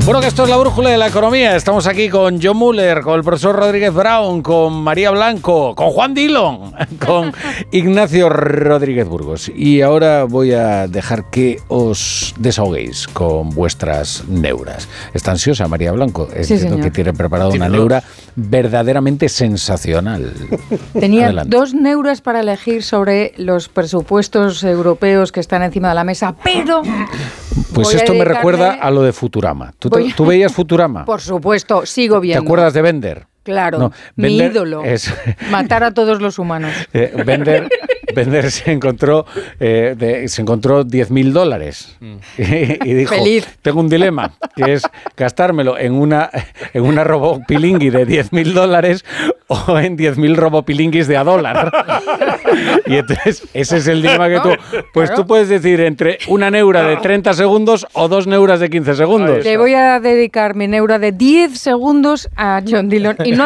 Bueno, que esto es la brújula de la economía. Estamos aquí con John Muller, con el profesor Rodríguez Brown, con María Blanco, con Juan Dillon, con Ignacio Rodríguez Burgos. Y ahora voy a dejar que os desahoguéis con vuestras neuras. ¿Está ansiosa María Blanco? Entiendo que tiene preparada una neura verdaderamente sensacional. Tenía Adelante. 2 neuras para elegir sobre los presupuestos europeos que están encima de la mesa, pero... Pues esto me recuerda a lo de Futurama. ¿Tú veías Futurama? Por supuesto, sigo viendo. ¿Te acuerdas de Bender? Claro, No, mi Bender ídolo. es... Matar a todos los humanos. Bender se encontró $10.000 y dijo, Feliz. tengo un dilema, que es gastármelo en una robopilingui de $10.000 o en 10.000 robopilinguis de a dólar. Y entonces ese es el dilema que tú puedes decir entre una neura de 30 segundos o 2 neuras de 15 segundos. Le voy a dedicar mi neura de 10 segundos a John Dillon y